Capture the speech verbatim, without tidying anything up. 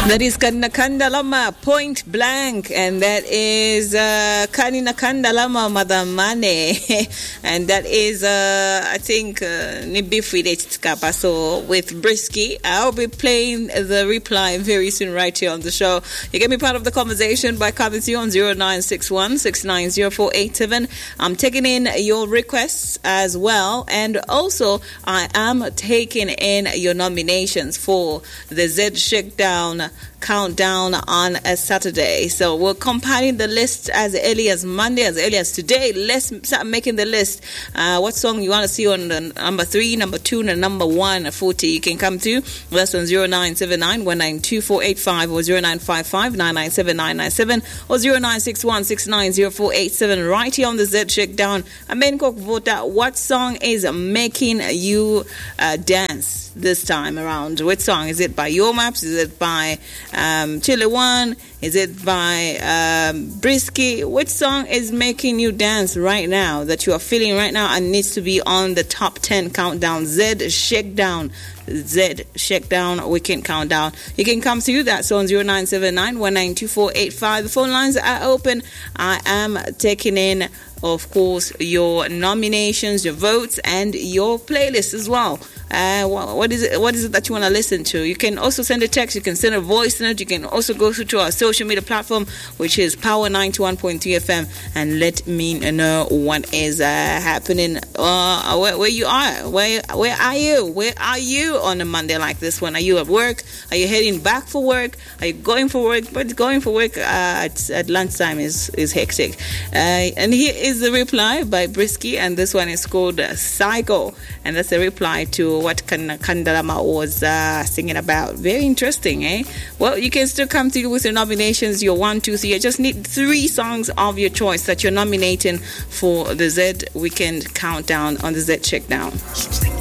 That is Kanina Kandalama, Point Blank, and that is uh, Kanina Kandalama Madamane, and that is, uh, I think, Nibifide Kapa. So with Brisky, I'll be playing the reply very soon right here on the show. You can be part of the conversation by coming to you on zero nine six one, six nine zero four eight seven. I'm taking in your requests as well, and also I am taking in your nominations for the Z Shakedown countdown on a Saturday. So we're compiling the list as early as Monday, as early as today. Let's start making the list. Uh, what song you want to see on the number three, number two, and number one forty? You can come to that's on zero nine seven nine, one nine two four eight five or zero nine five five, nine nine seven nine nine seven or zero nine six one, six nine zero four eight seven. Right here on the Z Shakedown. Amen Cook Vota, what song is making you uh, dance this time around? Which song? Is it by Your Maps? Is it by Um, Chile One? Is it by um, Brisky? Which song is making you dance right now, that you are feeling right now and needs to be on the top ten countdown? Z Shakedown. Z Shakedown Weekend Countdown. You can come through that. So on zero nine seven nine, one nine two four eight five. The phone lines are open. I am taking in, of course, your nominations, your votes, and your playlist as well. Uh, what is it? What is it that you want to listen to? You can also send a text. You can send a voice note. You can also go through to our social media platform, which is Power ninety-one point three F M, and let me know what is uh, happening. Uh, where, where you are? Where Where are you? Where are you on a Monday like this one? Are you at work? Are you heading back for work? Are you going for work? But going for work uh, at, at lunchtime is is hectic. Uh, and here is the reply by Brisky, and this one is called uh, Psycho, and that's a reply to what Kandalama was uh, singing about. Very interesting, eh? Well, you can still come to you with your nominations, your one, two, three. I just need three songs of your choice that you're nominating for the Z Weekend Countdown on the Z Shakedown.